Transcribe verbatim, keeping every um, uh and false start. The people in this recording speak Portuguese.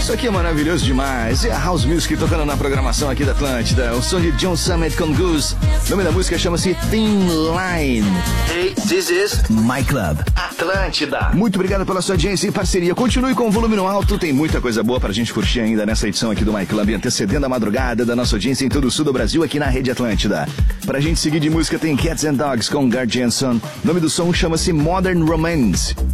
Isso aqui é maravilhoso demais. É a House Music tocando na programação aqui da Atlântida. O som de John Summit com Goose. O nome da música chama-se Thin Line. Hey, this is My Club Atlântida. Muito obrigado pela sua audiência e parceria. Continue com o volume no alto. Tem muita coisa boa pra gente curtir ainda nessa edição aqui do My Club, antecedendo a madrugada da nossa audiência em todo o sul do Brasil aqui na Rede Atlântida. Pra gente seguir de música tem Cats and Dogs com Gard Jensen. O nome do som chama-se Modern Romance.